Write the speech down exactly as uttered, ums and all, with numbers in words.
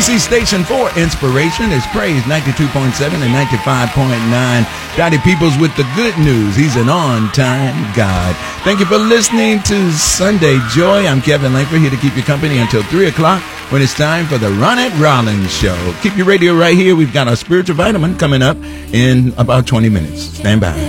C station for inspiration is Praise ninety-two point seven and ninety-five point nine. Dottie Peoples with the good news. He's an on-time God. Thank you for listening to Sunday Joy. I'm Kevin Langford, here to keep you company until three o'clock when it's time for the Ronette Rollins Show. Keep your radio right here. We've got our spiritual vitamin coming up in about twenty minutes. Stand by.